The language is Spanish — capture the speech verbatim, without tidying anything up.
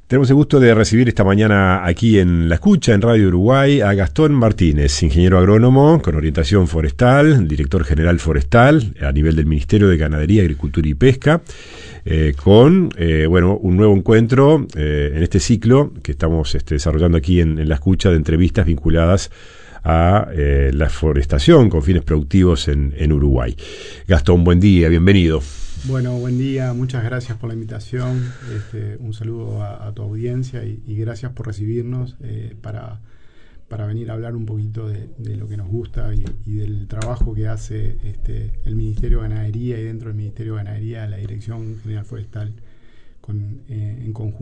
Tenemos el gusto de recibir esta mañana aquí en La Escucha, en Radio Uruguay, a Gastón Martínez, ingeniero agrónomo con orientación forestal, director general forestal a nivel del Ministerio de Ganadería, Agricultura y Pesca, eh, con eh, bueno, un nuevo encuentro eh, en este ciclo que estamos este, desarrollando aquí en, en La Escucha de entrevistas vinculadas a eh, la forestación con fines productivos en, en Uruguay. Gastón, buen día, bienvenido. Bueno, buen día, muchas gracias por la invitación, este, un saludo a, a tu audiencia y, y gracias por recibirnos eh, para, para venir a hablar un poquito de, de lo que nos gusta y, y del trabajo que hace este, el Ministerio de Ganadería y dentro del Ministerio de Ganadería la Dirección General Forestal con, eh, en conjunto